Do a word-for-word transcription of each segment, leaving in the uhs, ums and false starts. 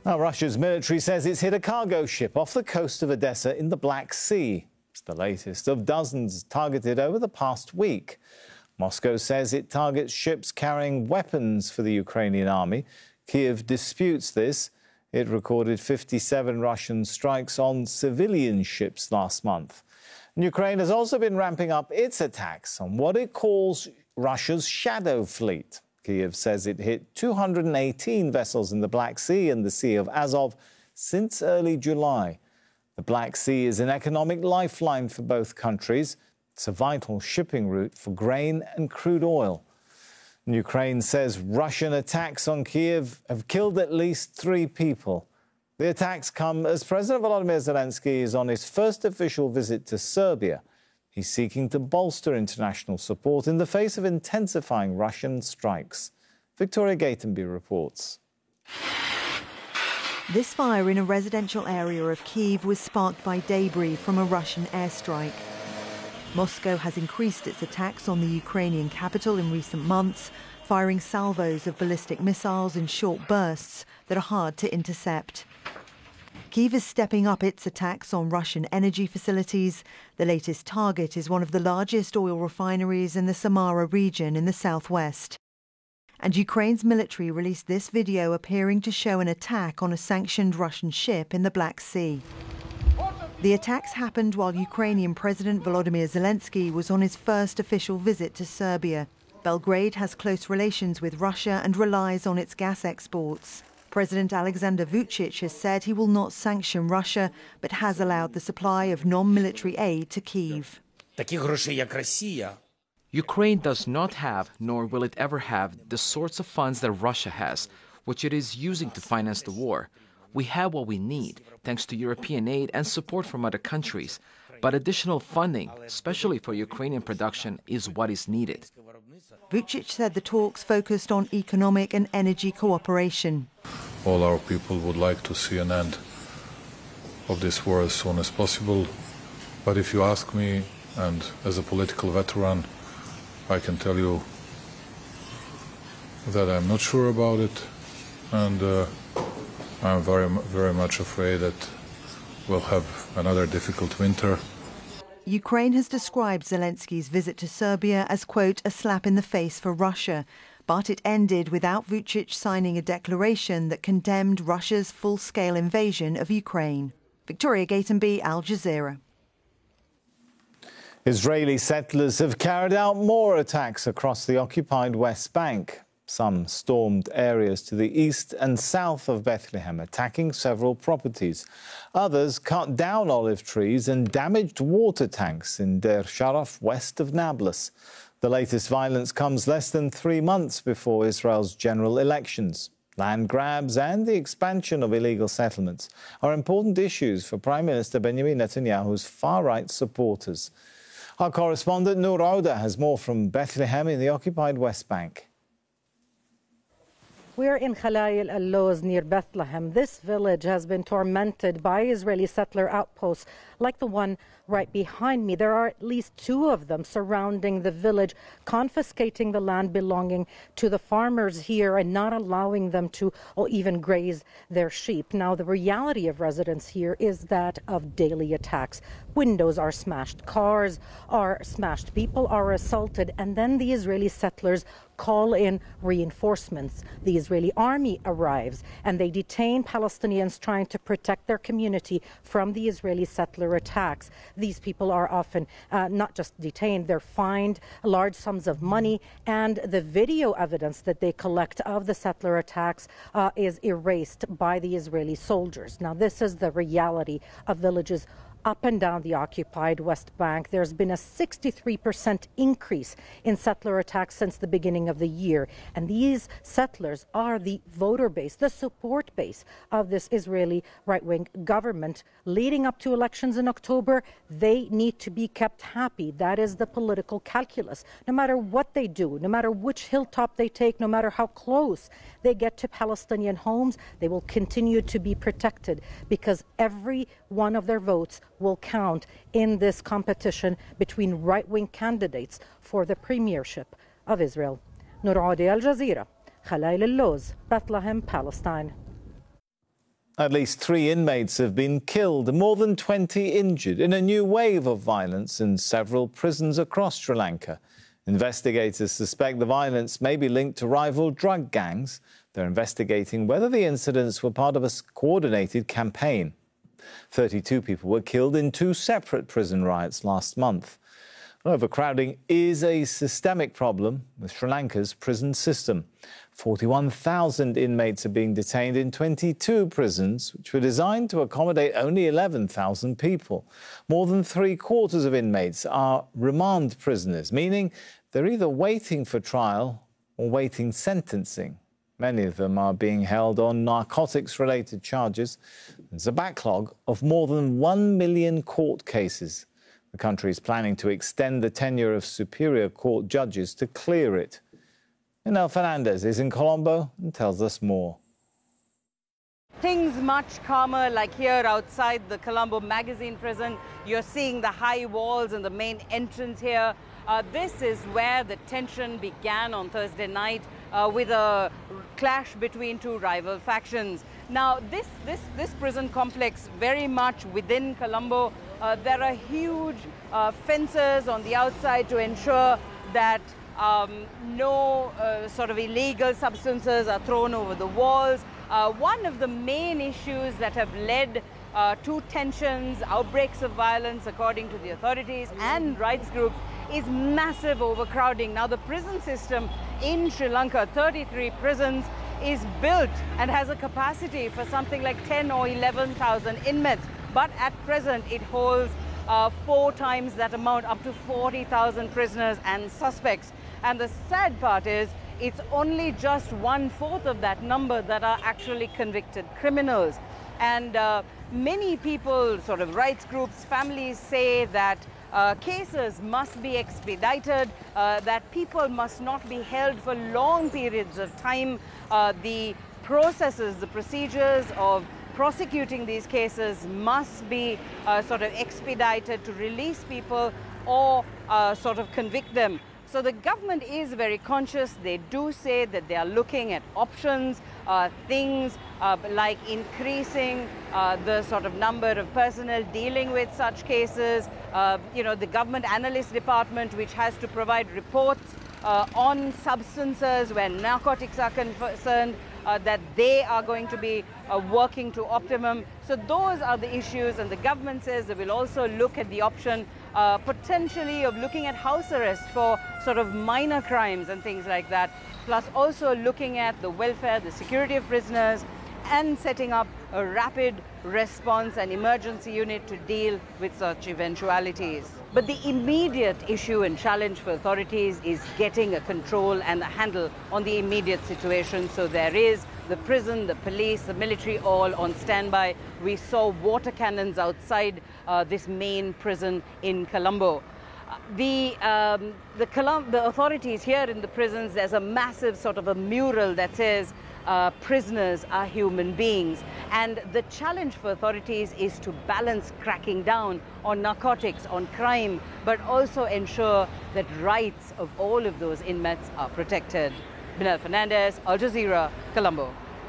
Now, Russia's military says it's hit a cargo ship off the coast of Odessa in the Black Sea. It's the latest of dozens targeted over the past week. Moscow says it targets ships carrying weapons for the Ukrainian army. Kyiv disputes this. It recorded fifty-seven Russian strikes on civilian ships last month. And Ukraine has also been ramping up its attacks on what it calls Russia's shadow fleet. Kyiv says it hit two hundred eighteen vessels in the Black Sea and the Sea of Azov since early July. The Black Sea is an economic lifeline for both countries. It's a vital shipping route for grain and crude oil. And Ukraine says Russian attacks on Kyiv have killed at least three people. The attacks come as President Volodymyr Zelensky is on his first official visit to Serbia. He's seeking to bolster international support in the face of intensifying Russian strikes. Victoria Gatenby reports. This fire in a residential area of Kyiv was sparked by debris from a Russian airstrike. Moscow has increased its attacks on the Ukrainian capital in recent months, firing salvos of ballistic missiles in short bursts that are hard to intercept. Kyiv is stepping up its attacks on Russian energy facilities. The latest target is one of the largest oil refineries in the Samara region in the southwest. And Ukraine's military released this video appearing to show an attack on a sanctioned Russian ship in the Black Sea. The attacks happened while Ukrainian President Volodymyr Zelensky was on his first official visit to Serbia. Belgrade has close relations with Russia and relies on its gas exports. President Alexander Vučić has said he will not sanction Russia, but has allowed the supply of non-military aid to Kyiv. Ukraine does not have, nor will it ever have, the sorts of funds that Russia has, which it is using to finance the war. We have what we need, thanks to European aid and support from other countries. But additional funding, especially for Ukrainian production, is what is needed. Vučić said the talks focused on economic and energy cooperation. All our people would like to see an end of this war as soon as possible. But if you ask me, and as a political veteran, I can tell you that I'm not sure about it, and uh, I'm very, very much afraid that we'll have another difficult winter. Ukraine has described Zelensky's visit to Serbia as, quote, a slap in the face for Russia. But it ended without Vučić signing a declaration that condemned Russia's full-scale invasion of Ukraine. Victoria Gatenby, Al Jazeera. Israeli settlers have carried out more attacks across the occupied West Bank. Some stormed areas to the east and south of Bethlehem, attacking several properties. Others cut down olive trees and damaged water tanks in Deir Sharaf, west of Nablus. The latest violence comes less than three months before Israel's general elections. Land grabs and the expansion of illegal settlements are important issues for Prime Minister Benjamin Netanyahu's far-right supporters. Our correspondent Noor Oda has more from Bethlehem in the occupied West Bank. We're in Khalayil al-Loz near Bethlehem. This village has been tormented by Israeli settler outposts like the one right behind me. There are at least two of them surrounding the village, confiscating the land belonging to the farmers here and not allowing them to or even graze their sheep. Now, the reality of residents here is that of daily attacks. Windows are smashed, cars are smashed, people are assaulted, and then the Israeli settlers call in reinforcements. The Israeli army arrives and they detain Palestinians trying to protect their community from the Israeli settler attacks. These people are often uh, not just detained, they're fined large sums of money, and the video evidence that they collect of the settler attacks uh, is erased by the Israeli soldiers. Now, this is the reality of villages up and down the occupied West Bank. There's been a sixty-three percent increase in settler attacks since the beginning of the year. And these settlers are the voter base, the support base of this Israeli right-wing government. Leading up to elections in October, they need to be kept happy. That is the political calculus. No matter what they do, no matter which hilltop they take, no matter how close they get to Palestinian homes, they will continue to be protected because every one of their votes will count in this competition between right-wing candidates for the premiership of Israel. Noor Oda, Al Jazeera, Khalayil al-Loz, Bethlehem, Palestine. At least three inmates have been killed and more than twenty injured in a new wave of violence in several prisons across Sri Lanka. Investigators suspect the violence may be linked to rival drug gangs. They're investigating whether the incidents were part of a coordinated campaign. thirty-two people were killed in two separate prison riots last month. Overcrowding is a systemic problem with Sri Lanka's prison system. forty-one thousand inmates are being detained in twenty-two prisons, which were designed to accommodate only eleven thousand people. More than three quarters of inmates are remand prisoners, meaning they're either waiting for trial or waiting sentencing. Many of them are being held on narcotics-related charges. There's a backlog of more than one million court cases. The country is planning to extend the tenure of Superior Court judges to clear it. Manel Fernandez is in Colombo and tells us more. Things much calmer, like here outside the Colombo Magazine prison. You're seeing the high walls and the main entrance here. Uh, this is where the tension began on Thursday night uh, with a clash between two rival factions. Now, this, this, this prison complex, very much within Colombo, uh, there are huge uh, fences on the outside to ensure that um, no uh, sort of illegal substances are thrown over the walls. Uh, one of the main issues that have led uh, to tensions, outbreaks of violence, according to the authorities and rights groups, is massive overcrowding. Now, the prison system in Sri Lanka, thirty-three prisons, is built and has a capacity for something like ten or eleven thousand inmates. But at present, it holds uh, four times that amount, up to forty thousand prisoners and suspects. And the sad part is, it's only just one-fourth of that number that are actually convicted criminals. And uh, many people, sort of rights groups, families say that uh, cases must be expedited, uh, that people must not be held for long periods of time. Uh, the processes, the procedures of prosecuting these cases must be uh, sort of expedited to release people or uh, sort of convict them. So the government is very conscious. They do say that they are looking at options, uh, things uh, like increasing uh, the sort of number of personnel dealing with such cases. Uh, you know, the government analyst department, which has to provide reports uh, on substances where narcotics are concerned, uh, that they are going to be uh, working to optimum. So those are the issues, and the government says they will also look at the option Uh, potentially of looking at house arrest for sort of minor crimes and things like that, plus also looking at the welfare, the security of prisoners, and setting up a rapid response and emergency unit to deal with such eventualities. But the immediate issue and challenge for authorities is getting a control and a handle on the immediate situation. So there is the prison, the police, the military all on standby. We saw water cannons outside uh, this main prison in Colombo. Uh, the, um, the, Colom the authorities here in the prisons, there's a massive sort of a mural that says, Uh, prisoners are human beings. And the challenge for authorities is to balance cracking down on narcotics, on crime, but also ensure that rights of all of those inmates are protected. Manel Fernandez, Al Jazeera, Colombo.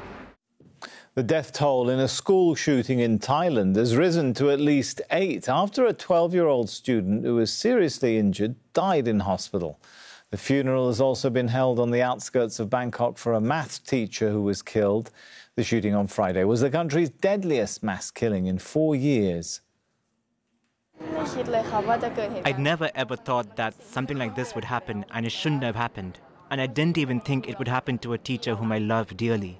The death toll in a school shooting in Thailand has risen to at least eight after a twelve-year-old student who was seriously injured died in hospital. The funeral has also been held on the outskirts of Bangkok for a math teacher who was killed. The shooting on Friday was the country's deadliest mass killing in four years. I'd never ever thought that something like this would happen, and it shouldn't have happened. And I didn't even think it would happen to a teacher whom I love dearly.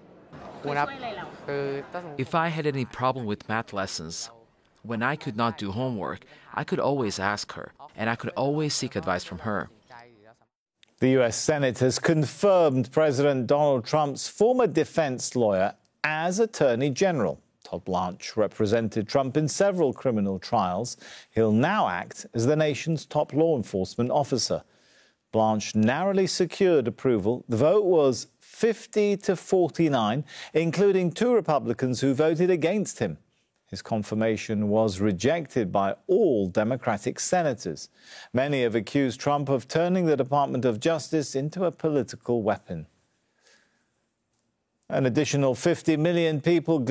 If I had any problem with math lessons, when I could not do homework, I could always ask her, and I could always seek advice from her. The U S Senate has confirmed President Donald Trump's former defense lawyer as Attorney General. Todd Blanche represented Trump in several criminal trials. He'll now act as the nation's top law enforcement officer. Blanche narrowly secured approval. The vote was fifty to forty-nine, including two Republicans who voted against him. His confirmation was rejected by all Democratic senators. Many have accused Trump of turning the Department of Justice into a political weapon. An additional fifty million people